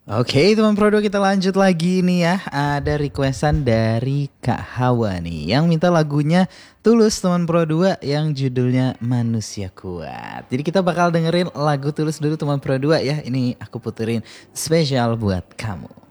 Oke teman Pro 2 kita lanjut lagi nih ya. Ada requestan dari Kak Hawa nih yang minta lagunya Tulus teman Pro 2 yang judulnya Manusia Kuat. Jadi kita bakal dengerin lagu Tulus dulu teman Pro 2 ya. Ini aku puterin spesial buat kamu.